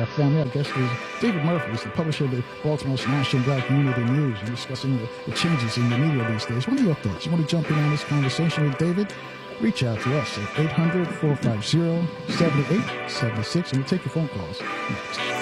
family. Our guest is David Murphy. He's the publisher of the Baltimore National Black Community News. We're discussing the changes in the media these days. What are your thoughts? You want to jump in on this conversation with David? Reach out to us at 800-450-7876, and we'll take your phone calls next.